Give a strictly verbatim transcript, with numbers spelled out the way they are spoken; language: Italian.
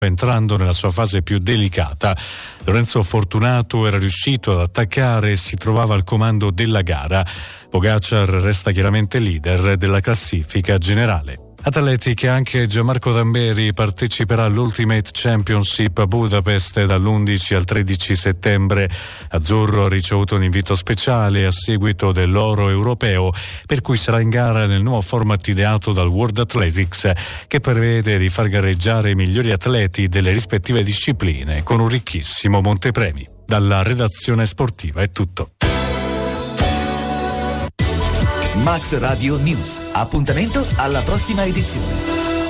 entrando nella sua fase più delicata. Lorenzo Fortunato era riuscito ad attaccare e si trovava al comando della gara. Pogacar resta chiaramente leader della classifica generale. Atletica, anche Gianmarco Tamberi parteciperà all'Ultimate Championship a Budapest dall'undici al tredici settembre. Azzurro ha ricevuto un invito speciale a seguito dell'oro europeo, per cui sarà in gara nel nuovo format ideato dal World Athletics, che prevede di far gareggiare i migliori atleti delle rispettive discipline con un ricchissimo montepremi. Dalla redazione sportiva è tutto. Max Radio News. Appuntamento alla prossima edizione.